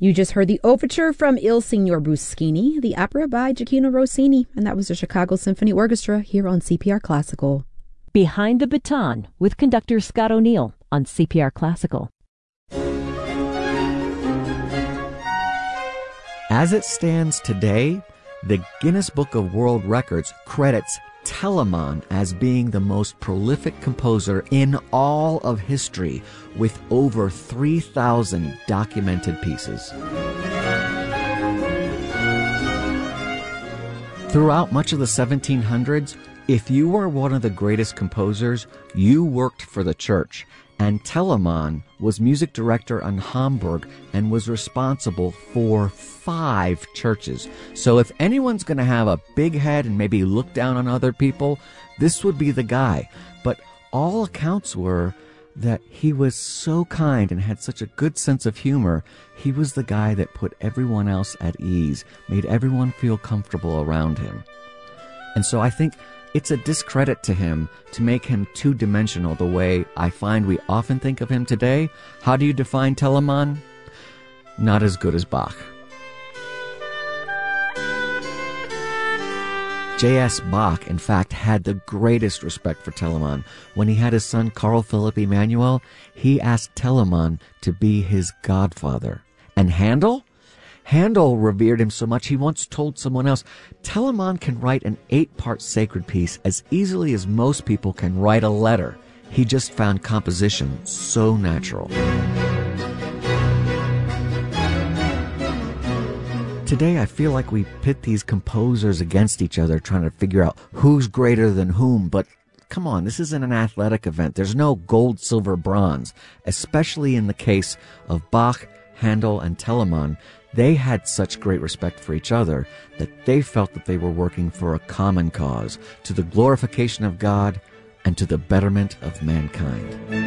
You just heard the overture from Il Signor Bruschini, the opera by Gioacchino Rossini, and that was the Chicago Symphony Orchestra here on CPR Classical. Behind the Baton with conductor Scott O'Neill on CPR Classical. As it stands today, the Guinness Book of World Records credits Telemann as being the most prolific composer in all of history, with over 3,000 documented pieces. Throughout much of the 1700s, if you were one of the greatest composers, you worked for the church. And Telemann was music director in Hamburg and was responsible for 5 churches. So if anyone's going to have a big head and maybe look down on other people, this would be the guy. But all accounts were that he was so kind and had such a good sense of humor. He was the guy that put everyone else at ease, made everyone feel comfortable around him. And so I think it's a discredit to him to make him two-dimensional the way I find we often think of him today. How do you define Telemann? Not as good as Bach. J.S. Bach, in fact, had the greatest respect for Telemann. When he had his son Carl Philipp Emanuel, he asked Telemann to be his godfather. And Handel? Handel revered him so much he once told someone else, Telemann can write an 8-part sacred piece as easily as most people can write a letter. He just found composition so natural. Today, I feel like we pit these composers against each other, trying to figure out who's greater than whom, but come on, this isn't an athletic event. There's no gold, silver, bronze, especially in the case of Bach, Handel, and Telemann. They had such great respect for each other that they felt that they were working for a common cause, to the glorification of God and to the betterment of mankind.